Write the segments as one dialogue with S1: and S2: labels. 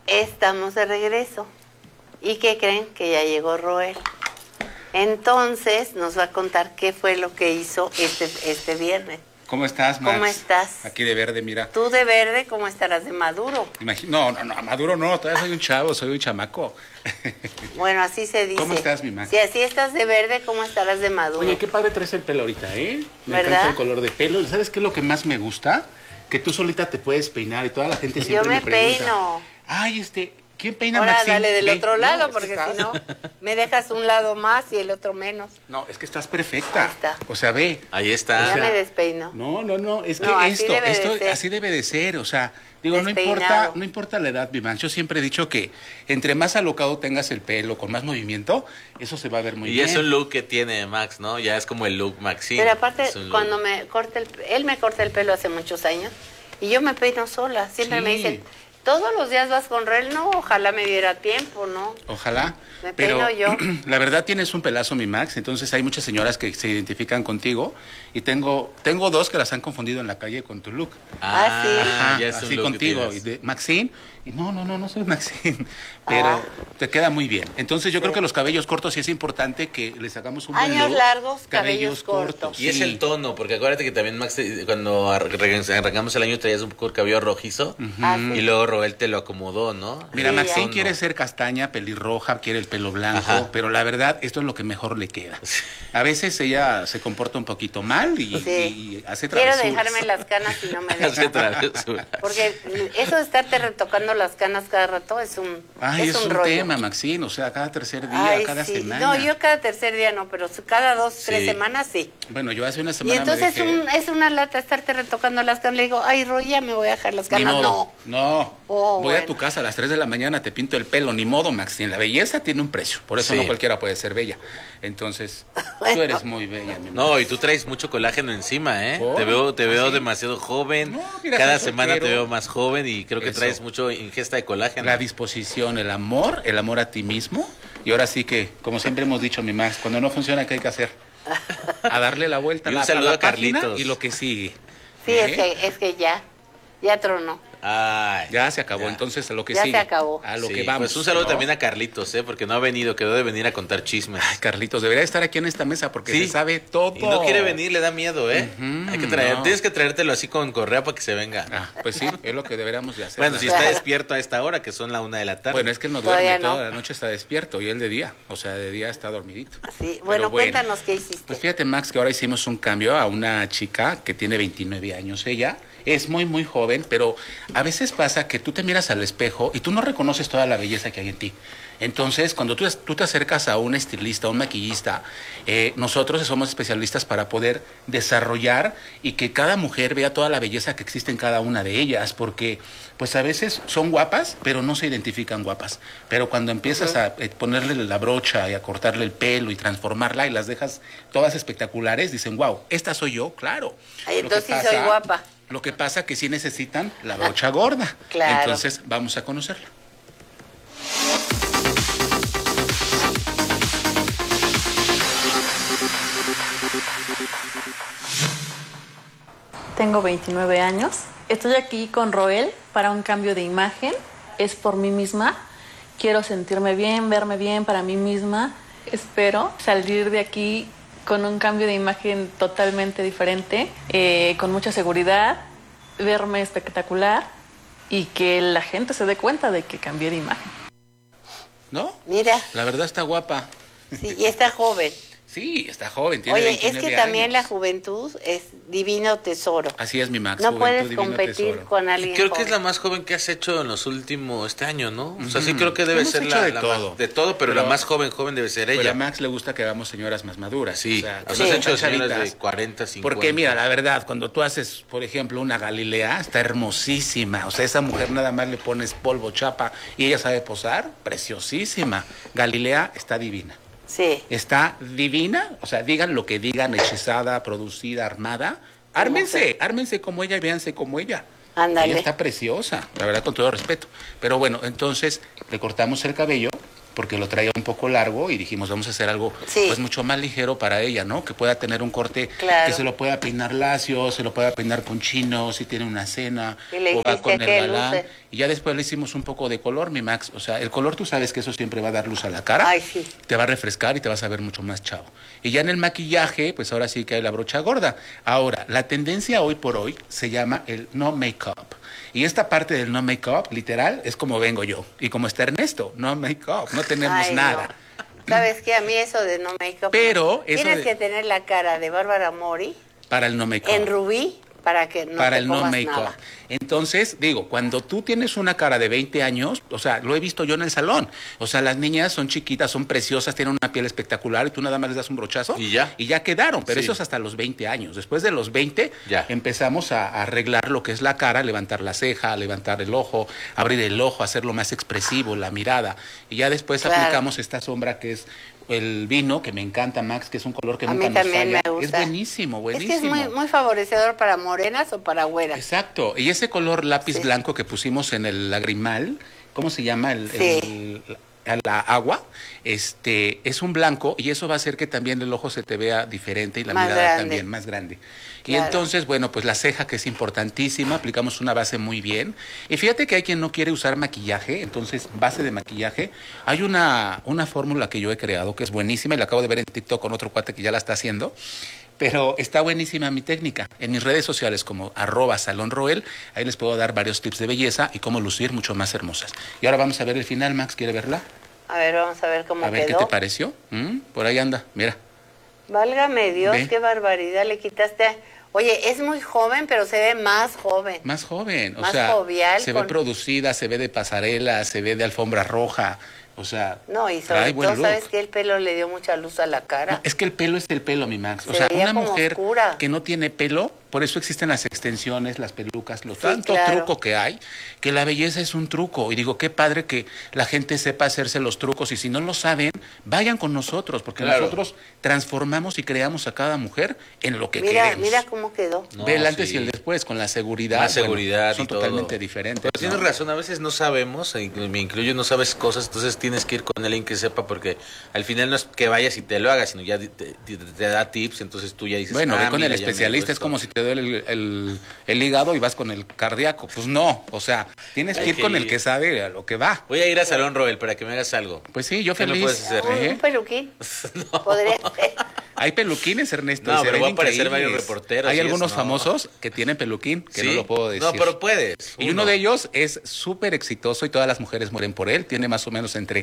S1: Estamos de regreso. ¿Y qué creen? Que ya llegó Roel. Entonces nos va a contar qué fue lo que hizo este viernes.
S2: ¿Cómo estás, Max?
S1: ¿Cómo estás?
S2: Aquí de verde, mira.
S1: Tú de verde, ¿cómo estarás de maduro?
S2: No, maduro no, todavía soy un chavo, soy un chamaco.
S1: Bueno, así se dice.
S2: ¿Cómo estás, mi Max?
S1: Si así estás de verde, ¿cómo estarás de maduro?
S2: Oye, qué padre traes el pelo ahorita, ¿eh? Me
S1: ¿verdad?
S2: encanta el color de pelo. ¿Sabes qué es lo que más me gusta? Que tú solita te puedes peinar y toda la gente siempre
S1: Yo me
S2: pregunta.
S1: peino.
S2: Ay, ¿quién peina,
S1: Ahora
S2: Maxine?
S1: dale del
S2: Ve,
S1: otro lado,
S2: no,
S1: porque
S2: estás-
S1: si no, me dejas un lado más y el otro menos.
S2: No, es que estás perfecta.
S1: Ahí está.
S2: O sea, ve.
S3: Ahí está.
S1: Ya me despeino.
S2: No, es que
S1: No, así
S2: esto,
S1: debe de
S2: esto
S1: ser.
S2: así debe de ser, o sea, digo,
S1: Despeinado.
S2: no importa la edad, mi man. Yo siempre he dicho que entre más alocado tengas el pelo, con más movimiento, eso se va a ver muy
S3: Y
S2: bien.
S3: es un look que tiene Max, ¿no? Ya es como el look Maxine.
S1: Pero aparte,
S3: Es un look.
S1: cuando él me corta el pelo hace muchos años y yo me peino sola. Siempre
S2: Sí.
S1: me dicen, todos los días vas con Roel. No, ojalá me diera tiempo, ¿no?
S2: Ojalá.
S1: Me
S2: Pero
S1: peino yo.
S2: la verdad tienes un pelazo, mi Max. Entonces hay muchas señoras que se identifican contigo. Y tengo dos que las han confundido en la calle con tu look.
S1: Ah, sí.
S2: Ajá,
S3: ya es un
S2: así
S3: look que
S2: contigo.
S3: tienes.
S2: Y de Maxine. Y no soy Maxine. Pero te queda muy bien. Entonces yo creo que los cabellos cortos sí es importante que les hagamos un buen
S1: Años
S2: look.
S1: largos, cabellos cortos.
S3: Y es
S2: sí.
S3: el tono, porque acuérdate que también Max, cuando arrancamos el año traías un poco el cabello rojizo.
S1: Ah, sí.
S3: Y luego Roel te lo acomodó, ¿no?
S2: Mira,
S1: Sí,
S2: Maxine
S1: ya.
S2: quiere ser castaña, pelirroja, quiere el pelo blanco,
S3: Ajá.
S2: pero la verdad, esto es lo que mejor le queda. A veces ella se comporta un poquito mal y,
S1: Sí.
S2: y hace
S1: Quiero
S2: travesuras.
S1: dejarme las canas y no me
S3: Hace
S1: dejan.
S3: travesura.
S1: Porque eso de estarte retocando las canas cada rato es un
S2: Ay, es un
S1: rollo.
S2: tema, Maxine, o sea, cada tercer día,
S1: Ay,
S2: cada
S1: sí.
S2: semana.
S1: No, yo cada tercer día no, pero cada 2, 3
S3: Sí.
S1: semanas sí.
S2: Bueno, yo hace una
S1: Y
S2: semana
S1: entonces
S2: me dejé...
S1: es una lata estarte retocando las canas. Le digo, ay, Roy, ya me voy a dejar las
S2: Ni
S1: canas.
S2: modo,
S1: No.
S2: no.
S1: Oh,
S2: Voy a
S1: bueno.
S2: tu casa a las 3 de la mañana, te pinto el pelo, ni modo, Maxine. La belleza tiene un precio, por eso
S3: Sí.
S2: no cualquiera puede ser bella. Entonces, tú eres muy bella, mi
S3: No, y tú traes mucho colágeno encima, ¿eh?
S2: ¿Por?
S3: Te veo
S2: ¿Ah, sí?
S3: demasiado joven.
S2: No, mira,
S3: Cada
S2: soy
S3: semana te
S2: soltero.
S3: veo más joven y creo que
S2: Eso.
S3: traes mucho ingesta de colágeno.
S2: La disposición, el amor a ti mismo. Y ahora sí que, como siempre hemos dicho, mi Max, cuando no funciona, ¿qué hay que hacer? A darle la vuelta
S3: Y un
S2: a
S3: saludo
S2: la
S3: a
S2: página
S3: Carlitos.
S2: y lo que sigue.
S1: Sí,
S2: ¿Eh?
S1: es que ya tronó.
S3: Ay,
S2: Ya se acabó,
S3: ya.
S2: entonces a lo que
S1: Ya
S2: sigue.
S1: se acabó.
S2: A lo
S3: Sí,
S2: que vamos.
S3: Pues un saludo
S2: ¿no?
S3: también a Carlitos, ¿eh? Porque no ha venido, quedó de venir a contar chismes.
S2: Ay, Carlitos, debería estar aquí en esta mesa porque
S3: Sí.
S2: se sabe todo.
S3: Y no quiere venir, le da miedo, ¿eh?
S2: Ujú,
S3: Hay que traer,
S2: no.
S3: tienes que traértelo así con correa para que se venga.
S2: Ah, pues sí, es lo que deberíamos de hacer.
S3: Bueno, si está despierto a esta hora, que son la 1 de la tarde.
S2: Bueno, es que él no
S1: Todavía
S2: duerme,
S1: no.
S2: toda la noche está despierto y él de día, o sea, de día está dormidito.
S1: Sí.
S2: Pero
S1: Bueno, cuéntanos qué hiciste.
S2: Pues fíjate, Max, que ahora hicimos un cambio a una chica que tiene 29 años. Ella es muy joven, pero a veces pasa que tú te miras al espejo y tú no reconoces toda la belleza que hay en ti. Entonces, cuando tú te acercas a un estilista, a un maquillista, nosotros somos especialistas para poder desarrollar y que cada mujer vea toda la belleza que existe en cada una de ellas, porque pues a veces son guapas, pero no se identifican guapas. Pero cuando empiezas a ponerle la brocha y a cortarle el pelo y transformarla y las dejas todas espectaculares, dicen, wow, esta soy yo, claro.
S1: Ay,
S2: Lo que
S1: entonces sí soy guapa.
S2: Lo que pasa que sí necesitan la brocha gorda.
S1: Claro.
S2: Entonces, vamos a conocerla.
S4: Tengo 29 años. Estoy aquí con Roel para un cambio de imagen. Es por mí misma. Quiero sentirme bien, verme bien para mí misma. Espero salir de aquí con un cambio de imagen totalmente diferente, con mucha seguridad, verme espectacular y que la gente se dé cuenta de que cambié de imagen.
S2: ¿No?
S1: Mira,
S2: La verdad está guapa.
S1: sí, y está joven.
S2: Sí, está joven, tiene
S1: Oye, es
S2: 29
S1: que también la
S2: años.
S1: juventud es divino tesoro.
S2: Así es, mi Max.
S1: No
S2: juventud,
S1: puedes
S2: divino
S1: competir
S2: tesoro.
S1: con alguien
S3: Creo que es
S1: joven.
S3: la más joven que has hecho en los últimos, este año, ¿no? O sea, sí creo que debe
S2: Hemos
S3: ser
S2: hecho de
S3: la
S2: todo.
S3: más, de todo, pero
S2: Pero-
S3: la más joven debe ser
S2: Pero
S3: ella.
S2: a Max le gusta que hagamos señoras más maduras.
S3: Sí,
S2: o sea,
S3: o sea,
S1: Sí.
S3: has hecho
S2: están
S3: señoras de
S2: chavitas.
S3: 40, 50.
S2: Porque mira, la verdad, cuando tú haces, por ejemplo, una Galilea, está hermosísima. O sea, esa mujer nada más le pones polvo, chapa y ella sabe posar, preciosísima. Galilea está divina.
S1: Sí.
S2: Está divina, o sea, digan lo que digan, hechizada, producida, armada. Ármense como ella y véanse como ella.
S1: Ándale.
S2: Ella está preciosa, la verdad, con todo respeto. Pero bueno, entonces le cortamos el cabello porque lo traía un poco largo y dijimos, vamos a hacer algo
S1: Sí.
S2: pues mucho más ligero para ella, ¿no? Que pueda tener un corte,
S1: Claro.
S2: que se lo pueda peinar lacio, se lo pueda peinar con chino, si tiene una cena,
S1: Y le
S2: o va
S1: dijiste
S2: con
S1: que
S2: el galán.
S1: luce.
S2: Y ya después le hicimos un poco de color, mi Max. O sea, el color tú sabes que eso siempre va a dar luz a la cara.
S1: Ay, sí.
S2: Te va a refrescar y te vas a ver mucho más chavo. Y ya en el maquillaje, pues ahora sí que hay la brocha gorda. Ahora, la tendencia hoy por hoy se llama el no make-up. Y esta parte del no make-up, literal, es como vengo yo. Y como está Ernesto, no make-up, no tenemos
S1: Ay,
S2: nada.
S1: no. ¿Sabes qué? A mí eso de no make-up.
S2: Pero eso
S1: tienes
S2: de-
S1: que tener la cara de Bárbara Mori
S2: Para el no make-up.
S1: en rubí para que no
S2: Para
S1: te
S2: el no
S1: pongas
S2: make-up.
S1: nada.
S2: Entonces, digo, cuando tú tienes una cara de 20 años, o sea, lo he visto yo en el salón. O sea, las niñas son chiquitas, son preciosas, tienen una piel espectacular y tú nada más les das un brochazo
S3: Y ya.
S2: y ya quedaron. Pero
S3: Sí.
S2: eso es hasta los 20 años. Después de los 20,
S3: Ya.
S2: empezamos a arreglar lo que es la cara, levantar la ceja, levantar el ojo, abrir el ojo, hacerlo más expresivo, la mirada. Y ya después
S1: Claro.
S2: aplicamos esta sombra que es el vino, que me encanta, Max, que es un color que
S1: A
S2: nunca
S1: mí
S2: nos
S1: también
S2: falla.
S1: me gusta.
S2: Es buenísimo,
S1: Es
S2: buenísimo.
S1: que es muy, muy favorecedor para morenas o para güeras.
S2: Exacto, y ese color lápiz
S1: Sí.
S2: blanco que pusimos en el lagrimal, ¿cómo se llama?
S1: Sí.
S2: La agua, es un blanco y eso va a hacer que también el ojo se te vea diferente y la
S1: Más
S2: mirada
S1: grande.
S2: también más grande. Y
S1: Claro.
S2: entonces, bueno, pues la ceja que es importantísima, aplicamos una base muy bien. Y fíjate que hay quien no quiere usar maquillaje, entonces base de maquillaje. Hay una fórmula que yo he creado que es buenísima y la acabo de ver en TikTok con otro cuate que ya la está haciendo. Pero está buenísima mi técnica. En mis redes sociales como @salonroel, ahí les puedo dar varios tips de belleza y cómo lucir mucho más hermosas. Y ahora vamos a ver el final, Max, ¿quiere verla?
S1: A ver, vamos a ver cómo
S2: A ver
S1: quedó.
S2: qué te pareció. Por ahí anda, mira.
S1: Válgame Dios,
S2: Ve.
S1: qué barbaridad, le quitaste. Oye, es muy joven, pero se ve más joven.
S2: Más joven, o
S1: Más
S2: sea,
S1: jovial,
S2: se
S1: con-
S2: ve producida, se ve de pasarela, se ve de alfombra roja, o sea,
S1: No, y
S2: trae
S1: sobre
S2: buen
S1: todo,
S2: look.
S1: ¿sabes que el pelo le dio mucha luz a la cara?
S2: No, es que el pelo es el pelo, mi Max. O
S1: Se
S2: sea,
S1: veía
S2: una
S1: como
S2: mujer
S1: oscura.
S2: que no tiene pelo, por eso existen las extensiones, las pelucas, lo
S1: Sí,
S2: tanto
S1: claro.
S2: truco que hay, que la belleza es un truco. Y digo, qué padre que la gente sepa hacerse los trucos. Y si no lo saben, vayan con nosotros, porque
S3: Claro.
S2: nosotros transformamos y creamos a cada mujer en lo que
S1: Mira,
S2: queremos.
S1: mira cómo quedó.
S3: No,
S2: Ve el antes
S3: sí.
S2: y el después, con la seguridad.
S3: Más seguridad
S2: son
S3: y todo.
S2: totalmente diferentes.
S3: Pero tienes
S2: ¿no?
S3: razón, a veces no sabemos, me incluyo, no sabes cosas, entonces tienes que ir con alguien que sepa, porque al final no es que vayas y te lo hagas, sino ya te da tips, entonces tú ya dices,
S2: Bueno, ve con
S3: mira,
S2: el
S3: ya me
S2: especialista,
S3: dijo
S2: es como
S3: esto.
S2: si te duele el hígado y vas con el cardíaco. Pues no, o sea, tienes que
S3: Hay
S2: ir
S3: que
S2: con el
S3: ir.
S2: que sabe a lo que va.
S3: Voy a ir a Salón Roel para que me hagas algo.
S2: Pues sí, yo
S3: ¿Qué me
S2: feliz.
S3: puedes hacer?
S1: Un peluquín. Podría ser.
S2: Hay peluquines, Ernesto.
S3: No,
S2: y se
S3: pero
S2: ven
S3: va a aparecer
S2: increíbles.
S3: varios reporteros
S2: Hay
S3: y
S2: algunos
S3: eso, no.
S2: famosos que tienen peluquín, que
S3: ¿Sí?
S2: no lo puedo decir.
S3: No, pero puedes.
S2: Y uno de ellos es súper exitoso y todas las mujeres mueren por él. Tiene más o menos entre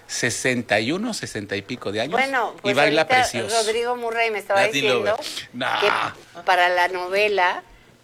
S2: 61, 60 y pico de años.
S1: Bueno, pues
S2: y baila
S1: ahorita
S2: precioso.
S1: Rodrigo Murray me estaba
S3: Latin
S1: diciendo
S3: Lover.
S2: Nah.
S1: que para la novela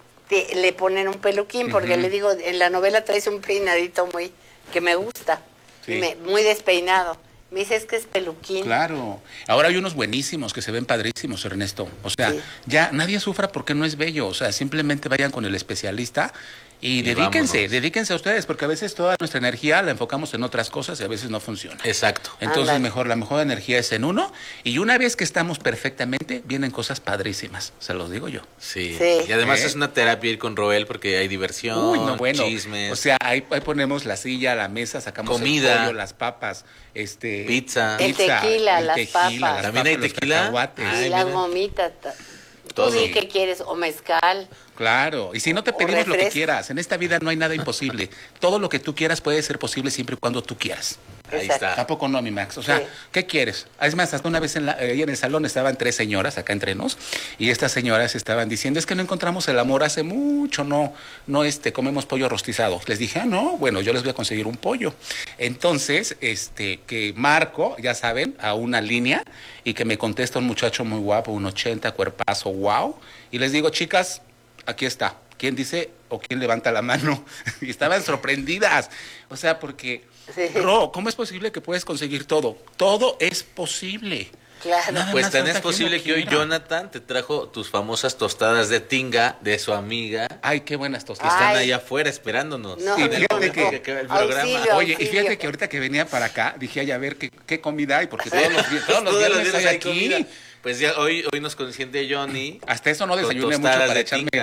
S1: le ponen un peluquín, porque le digo, en la novela traes un peinadito muy que me gusta,
S2: Sí.
S1: muy despeinado. Me dice, es que es peluquín.
S2: Claro. Ahora hay unos buenísimos que se ven padrísimos, Ernesto. O sea,
S1: Sí.
S2: ya nadie sufra porque no es bello. O sea, simplemente vayan con el especialista y
S3: vámonos.
S2: dedíquense a ustedes, porque a veces toda nuestra energía la enfocamos en otras cosas y a veces no funciona.
S3: Exacto.
S2: Entonces,
S1: Ándale.
S2: la mejor energía es en uno, y una vez que estamos perfectamente, vienen cosas padrísimas, se los digo yo.
S3: Sí.
S1: Sí.
S3: Y además
S2: ¿Eh?
S3: es una terapia ir con Roel porque hay diversión,
S2: Uy, no, bueno.
S3: chismes,
S2: O sea, ahí ponemos la silla, la mesa, sacamos
S3: Comida.
S2: el pollo, las papas,
S3: Pizza.
S1: El tequila, las papas.
S3: ¿También hay
S2: los
S3: tequila?
S2: cacahuates.
S1: Y
S3: Ay,
S1: las
S3: mira.
S1: gomitas.
S3: Todo.
S1: Tú di qué quieres, o mezcal.
S2: Claro, y si no te
S1: O
S2: pedimos lo que
S1: refresco.
S2: quieras, en esta vida no hay nada imposible. Todo lo que tú quieras puede ser posible siempre y cuando tú quieras.
S3: Ahí
S1: Exacto.
S3: está.
S2: Tampoco no, mi Max. O sea,
S1: Sí.
S2: ¿qué quieres? Es más, hasta una vez ahí en el salón estaban 3 señoras acá entre nos, y estas señoras estaban diciendo, es que no encontramos el amor hace mucho, no comemos pollo rostizado. Les dije, no, bueno, yo les voy a conseguir un pollo. Entonces, que marco, ya saben, a una línea, y que me contesta un muchacho muy guapo, un 80, cuerpazo, wow, y les digo, chicas, aquí está. ¿Quién dice o quién levanta la mano? Y estaban sorprendidas. O sea, porque,
S1: Sí.
S2: Ro, ¿cómo es posible que puedes conseguir todo? Todo es posible.
S1: Claro.
S2: Nada
S3: Pues
S2: más
S3: tan
S2: falta
S3: es
S2: quien
S3: posible
S2: lo
S3: que hoy
S2: quiera.
S3: Jonathan te trajo tus famosas tostadas de tinga de su amiga
S2: Ay, qué buenas
S3: que
S2: tostadas.
S3: están
S1: Ay.
S3: allá afuera esperándonos.
S1: No,
S2: Y
S1: no,
S2: fíjate
S1: no.
S2: que
S3: el programa.
S1: Auxilio,
S2: Oye, y
S1: auxilio.
S2: fíjate que ahorita que venía para acá, dije, ay, a ver qué comida hay, porque todos los
S3: Todos
S2: viernes
S3: días
S2: hay
S3: hay
S2: aquí.
S3: comida. Pues ya hoy nos consiente Johnny.
S2: Hasta eso no
S3: con
S2: desayuné mucho
S3: tostadas
S2: para
S3: de
S2: echarme
S3: tinga.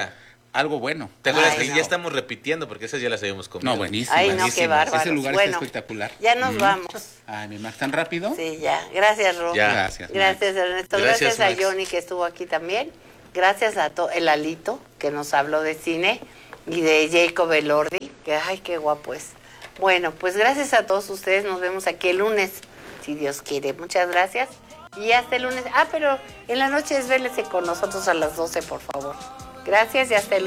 S2: algo bueno.
S3: ¿Te acuerdas
S1: Ay,
S3: que
S1: no.
S3: ya estamos repitiendo? Porque esas ya las habíamos comido.
S2: No, buenísimo.
S1: Ay, no, qué
S2: buenísimo.
S1: bárbaros.
S2: Ese lugar
S1: Bueno,
S2: está espectacular.
S1: Ya nos vamos.
S2: Ay, mi Max, ¿tan rápido?
S1: Sí, ya. Gracias, Ro.
S3: Ya.
S2: Gracias.
S1: Gracias, Ernesto.
S3: Gracias,
S1: Gracias a
S3: Max.
S1: Johnny, que estuvo aquí también. Gracias a el Alito, que nos habló de cine. Y de Jacob Elordi, que ay, qué guapo es. Bueno, pues gracias a todos ustedes. Nos vemos aquí el lunes, si Dios quiere. Muchas gracias. Y hasta el lunes. Ah, pero en la noche desvélese con nosotros a las 12, por favor. Gracias y hasta el lunes.